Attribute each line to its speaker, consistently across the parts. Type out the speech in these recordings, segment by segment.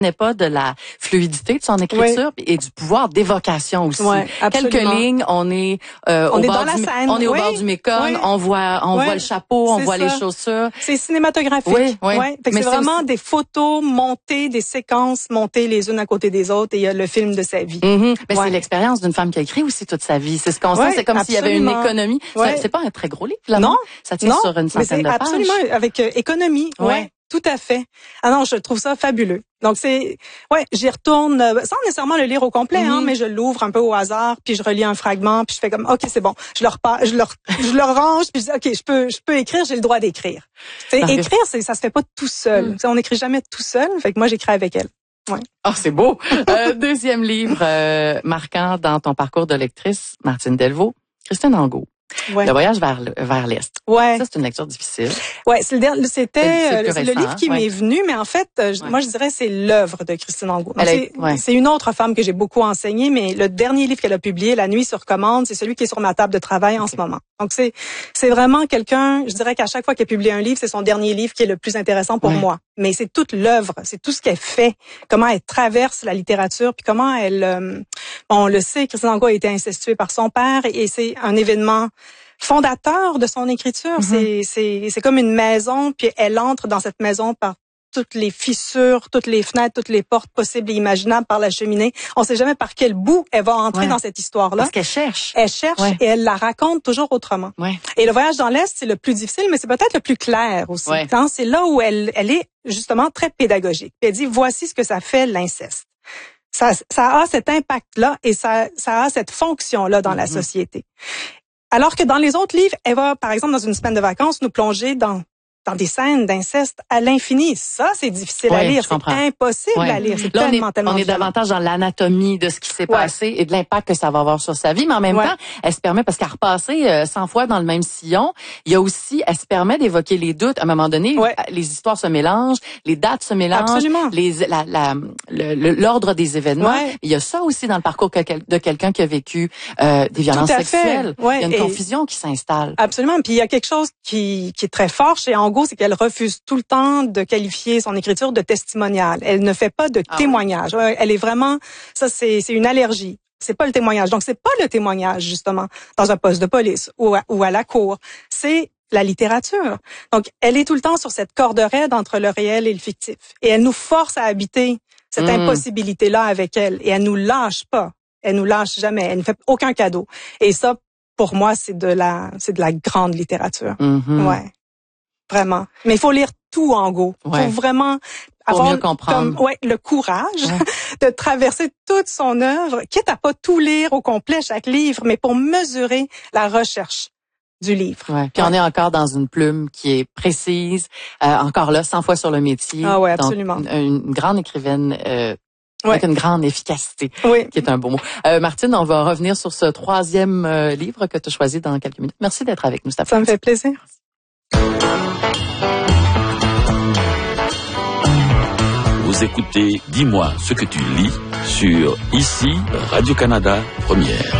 Speaker 1: n'est pas de la fluidité de son écriture et du pouvoir d'évocation aussi. Quelques lignes, on est au bord du Mekong, on voit le chapeau, on voit les chaussures.
Speaker 2: C'est cinématographique. C'est vraiment des photos montées, des séquences montées les unes à côté des autres et il y a le film de sa vie.
Speaker 1: Mais c'est l'expérience d'une femme qui a écrit aussi toute sa vie. C'est ce qu'on sent, c'est comme s'il y avait une économie. C'est pas un très gros livre, là.
Speaker 2: Non.
Speaker 1: Ça tient sur une centaine de pages.
Speaker 2: Absolument, avec économie. Tout à fait. Ah non, je trouve ça fabuleux. Donc j'y retourne sans nécessairement le lire au complet, mais je l'ouvre un peu au hasard, puis je relis un fragment, puis je fais comme OK, c'est bon. Je le range, puis je dis OK, je peux écrire, j'ai le droit d'écrire. Écrire, ça se fait pas tout seul. On n'écrit jamais tout seul, fait que moi j'écris avec elle.
Speaker 1: C'est beau. Deuxième livre marquant dans ton parcours de lectrice, Martine Delvaux, Christine Angot. Le voyage vers l'Est. Ça, c'est une lecture difficile.
Speaker 2: C'était le livre qui m'est venu, mais en fait, moi, je dirais c'est l'œuvre de Christine Angot. C'est une autre femme que j'ai beaucoup enseignée, mais le dernier livre qu'elle a publié, La nuit sur commande, c'est celui qui est sur ma table de travail en ce moment. Donc, c'est vraiment quelqu'un, je dirais qu'à chaque fois qu'elle publie un livre, c'est son dernier livre qui est le plus intéressant pour moi. Mais c'est toute l'œuvre, c'est tout ce qu'elle fait, comment elle traverse la littérature, puis comment elle... on le sait, Christine Angot a été incestuée par son père et c'est un événement fondateur de son écriture. C'est comme une maison, puis elle entre dans cette maison par toutes les fissures, toutes les fenêtres, toutes les portes possibles et imaginables par la cheminée. On sait jamais par quel bout elle va entrer dans cette histoire-là.
Speaker 1: Parce qu'elle cherche.
Speaker 2: Elle cherche et elle la raconte toujours autrement. Et le voyage dans l'Est, c'est le plus difficile, mais c'est peut-être le plus clair aussi. C'est là où elle est justement très pédagogique. Puis elle dit, voici ce que ça fait l'inceste. Ça a cet impact-là et ça a cette fonction-là dans la société. Alors que dans les autres livres, elle va, par exemple, dans une semaine de vacances, nous plonger dans des scènes d'inceste à l'infini. Ça, c'est difficile à lire. C'est impossible à lire. C'est tellement
Speaker 1: on est davantage dans l'anatomie de ce qui s'est passé et de l'impact que ça va avoir sur sa vie. Mais en même temps, elle se permet, parce qu'à repasser 100 fois dans le même sillon, il y a aussi, elle se permet d'évoquer les doutes. À un moment donné, les histoires se mélangent, les dates se mélangent, l'ordre des événements. Il y a ça aussi dans le parcours de quelqu'un qui a vécu des violences sexuelles. Il y a une confusion qui s'installe.
Speaker 2: Absolument. Puis il y a quelque chose qui est très fort chez Angot, c'est qu'elle refuse tout le temps de qualifier son écriture de testimoniale. Elle ne fait pas de témoignage. Elle est vraiment, ça c'est une allergie. C'est pas le témoignage. Donc c'est pas le témoignage justement dans un poste de police ou à la cour. C'est la littérature. Donc elle est tout le temps sur cette corde raide entre le réel et le fictif. Et elle nous force à habiter cette impossibilité-là avec elle. Et elle nous lâche pas. Elle nous lâche jamais. Elle ne fait aucun cadeau. Et ça, pour moi, c'est de la grande littérature. Vraiment. Mais il faut lire tout Angot. Il faut vraiment avoir
Speaker 1: mieux comprendre.
Speaker 2: Le courage de traverser toute son œuvre, quitte à pas tout lire au complet chaque livre, mais pour mesurer la recherche du livre.
Speaker 1: Puis on est encore dans une plume qui est précise, encore là, 100 fois sur le métier.
Speaker 2: Absolument.
Speaker 1: Donc, une grande écrivaine avec une grande efficacité, qui est un beau mot. Martine, on va revenir sur ce troisième livre que tu as choisi dans quelques minutes. Merci d'être avec nous cet après-midi.
Speaker 2: Ça me fait plaisir.
Speaker 3: Vous écoutez Dis-moi ce que tu lis sur ici Radio-Canada Première.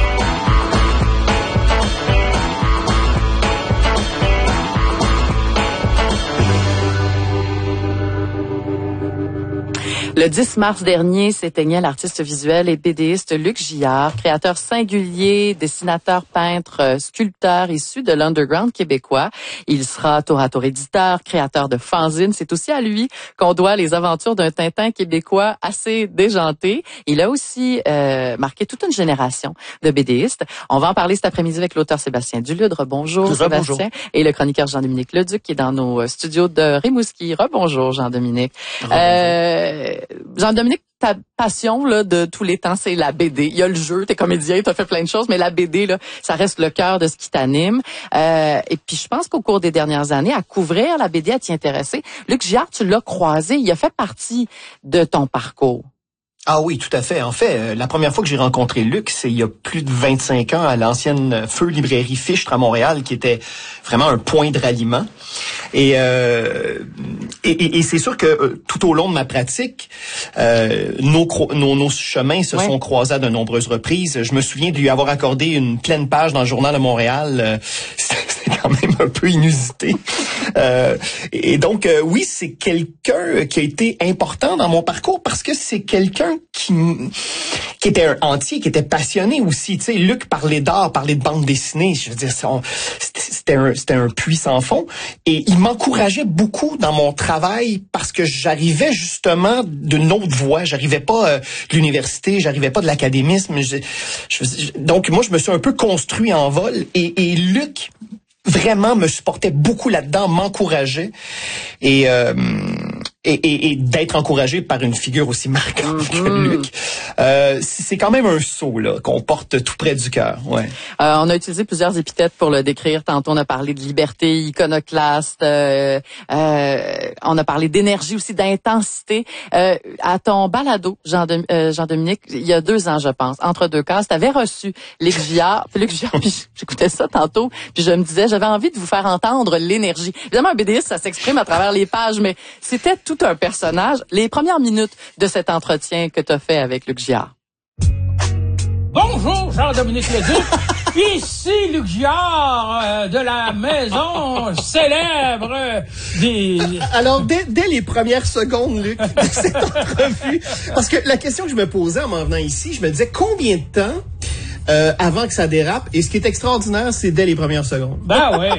Speaker 1: Le 10 mars dernier s'éteignait l'artiste visuel et BDiste Luc Gillard, créateur singulier, dessinateur, peintre, sculpteur issu de l'underground québécois. Il sera tour à tour éditeur, créateur de fanzines. C'est aussi à lui qu'on doit les aventures d'un Tintin québécois assez déjanté. Il a aussi marqué toute une génération de BDistes. On va en parler cet après-midi avec l'auteur Sébastien Dulude. Rebonjour Sébastien. Bonjour. Et le chroniqueur Jean-Dominique Leduc qui est dans nos studios de Rimouski. Rebonjour Jean-Dominique. Jean-Dominique, ta passion là de tous les temps, c'est la BD. Il y a le jeu, t'es comédien, t'as fait plein de choses, mais la BD, là, ça reste le cœur de ce qui t'anime. Et puis, je pense qu'au cours des dernières années, à couvrir la BD, à t'y intéresser, Luc Gillard, tu l'as croisé, il a fait partie de ton parcours.
Speaker 4: Ah oui, tout à fait. En fait, la première fois que j'ai rencontré Luc, c'est il y a plus de 25 ans à l'ancienne Feu librairie Fichtre à Montréal, qui était vraiment un point de ralliement. Et c'est sûr que tout au long de ma pratique, nos chemins se sont croisés à de nombreuses reprises. Je me souviens de lui avoir accordé une pleine page dans le Journal de Montréal. C'était quand même un peu inusité. Et donc, oui, c'est quelqu'un qui a été important dans mon parcours parce que c'est quelqu'un qui était un entier, qui était passionné aussi. Tu sais, Luc parlait d'art, parlait de bande dessinée. Je veux dire, c'était un puits sans fond. Et il m'encourageait beaucoup dans mon travail parce que j'arrivais justement d'une autre voie. J'arrivais pas de l'université, j'arrivais pas de l'académisme. Donc, moi, je me suis un peu construit en vol. Et Luc vraiment me supportait beaucoup là-dedans, m'encourageait. Et d'être encouragé par une figure aussi marquante que Luc, c'est quand même un sceau là qu'on porte tout près du cœur. Ouais.
Speaker 1: On a utilisé plusieurs épithètes pour le décrire. Tantôt, on a parlé de liberté, iconoclaste. On a parlé d'énergie aussi, d'intensité. À ton balado, Jean-Dominique, il y a 2 ans, je pense, entre 2 cases, tu avais reçu Luc Gillard. Puis j'écoutais ça tantôt, puis je me disais, j'avais envie de vous faire entendre l'énergie. Évidemment, un BDiste, ça s'exprime à travers les pages, mais c'était tout un personnage. Les premières minutes de cet entretien que tu as fait avec Luc Gillard.
Speaker 5: Bonjour, Jean-Dominique Leduc. Ici Luc Gillard de la maison célèbre des...
Speaker 4: Alors, dès les premières secondes, Luc, de cette entrevue, parce que la question que je me posais en m'en venant ici, je me disais combien de temps avant que ça dérape. Et ce qui est extraordinaire, c'est dès les premières secondes.
Speaker 5: Ben ouais.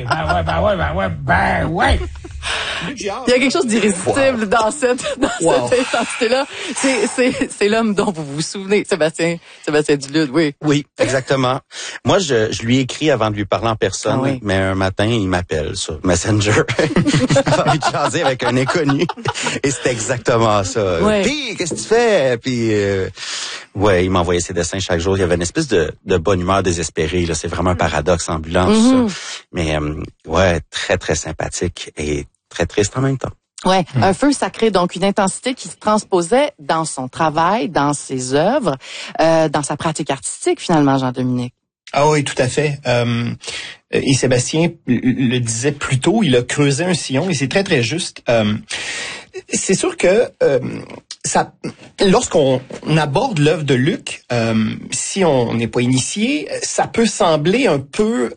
Speaker 1: Il y a quelque chose d'irrésistible dans cette intensité-là. C'est l'homme dont vous vous souvenez, Sébastien Dulude, oui.
Speaker 6: Oui, exactement. Moi, je lui ai écrit avant de lui parler en personne, mais un matin, il m'appelle sur Messenger. Il a envie de jaser avec un inconnu. Et c'était exactement ça.
Speaker 1: Ouais.
Speaker 6: Puis, qu'est-ce que tu fais? Puis, il m'envoyait ses dessins chaque jour. Il y avait une espèce de bonne humeur désespérée. Là, c'est vraiment un paradoxe ambulant, tout ça. Mais, très, très sympathique et très triste en même temps.
Speaker 1: Ouais, un feu sacré, donc une intensité qui se transposait dans son travail, dans ses œuvres, dans sa pratique artistique finalement, Jean-Dominique.
Speaker 4: Ah oui, tout à fait. Et Sébastien le disait plus tôt, il a creusé un sillon et c'est très, très juste. C'est sûr que lorsqu'on aborde l'œuvre de Luc, si on n'est pas initié, ça peut sembler un peu...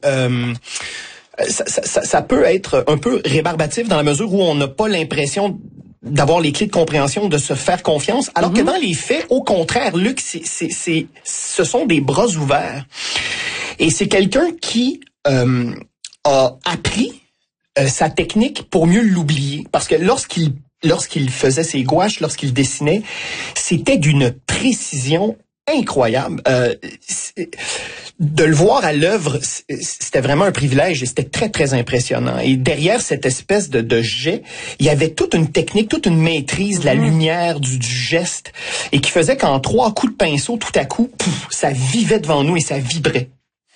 Speaker 4: Ça peut être un peu rébarbatif dans la mesure où on n'a pas l'impression d'avoir les clés de compréhension, de se faire confiance, alors que dans les faits, au contraire, Luc, ce sont des bras ouverts. Et c'est quelqu'un qui a appris sa technique pour mieux l'oublier. Parce que lorsqu'il faisait ses gouaches, lorsqu'il dessinait, c'était d'une précision incroyable. De le voir à l'œuvre, c'était vraiment un privilège et c'était très, très impressionnant. Et derrière cette espèce de jet, il y avait toute une technique, toute une maîtrise de la lumière, du geste, et qui faisait qu'en 3 coups de pinceau, tout à coup, ça vivait devant nous et ça vibrait.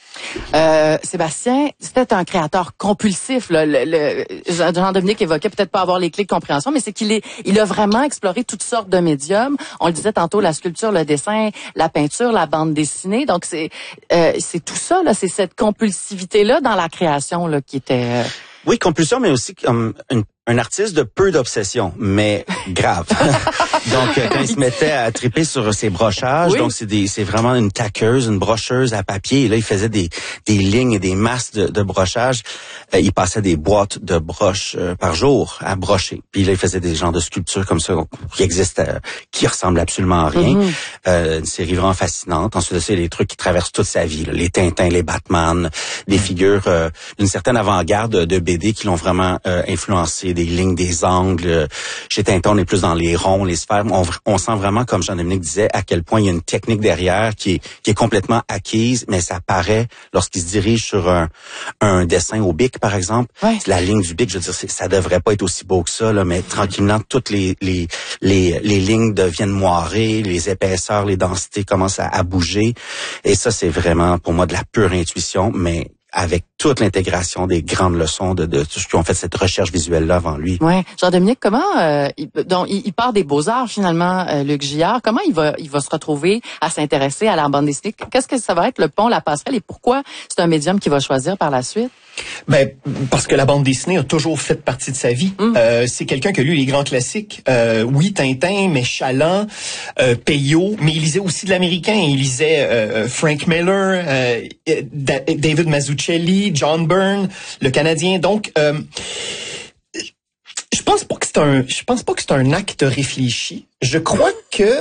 Speaker 1: Sébastien, c'était un créateur compulsif. Là. Jean-Dominique évoquait peut-être pas avoir les clés de compréhension, mais c'est il a vraiment exploré toutes sortes de médiums. On le disait tantôt, la sculpture, le dessin, la peinture, la bande dessinée. Donc c'est tout ça, là, c'est cette compulsivité-là dans la création là, qui était...
Speaker 6: Oui, compulsion, mais aussi comme un artiste de peu d'obsession, mais grave. Donc, quand il se mettait à triper sur ses brochages, donc c'est vraiment une taqueuse, une brocheuse à papier. Et là, il faisait des lignes et des masses de brochage. Il passait des boîtes de broches par jour à brocher. Puis là, il faisait des genres de sculptures comme ça qui existent, qui ressemblent absolument à rien. Une série vraiment fascinante. Ensuite, c'est des trucs qui traversent toute sa vie. Là. Les Tintins, les Batman, des figures d'une certaine avant-garde de BD qui l'ont vraiment influencé. Des lignes, des angles. Chez Tintin, on est plus dans les ronds, les sphères. On sent vraiment, comme Jean-Dominique disait, à quel point il y a une technique derrière qui est complètement acquise, mais ça paraît lorsqu'il se dirige sur un dessin au bic, par exemple. Ouais. La ligne du bic, je veux dire, ça devrait pas être aussi beau que ça, là, mais tranquillement, toutes les lignes deviennent moirées, les épaisseurs, les densités commencent à bouger. Et ça, c'est vraiment, pour moi, de la pure intuition, mais avec toute l'intégration des grandes leçons de tous ceux qui ont fait cette recherche visuelle-là avant lui.
Speaker 1: Ouais, Jean-Dominique, comment il part des beaux-arts finalement, Luc Gillard. Comment il va se retrouver à s'intéresser à la bande dessinée? Qu'est-ce que ça va être le pont, la passerelle, et pourquoi c'est un médium qu'il va choisir par la suite?
Speaker 4: Ben parce que la bande dessinée a toujours fait partie de sa vie. C'est quelqu'un qui a lu les grands classiques. Oui, Tintin, mais Chaland, Peyo, mais il lisait aussi de l'américain. Il lisait Frank Miller, David Mazzucchelli, Bowie, John Byrne, le Canadien. Donc, je pense pas que c'est un acte réfléchi. Je crois que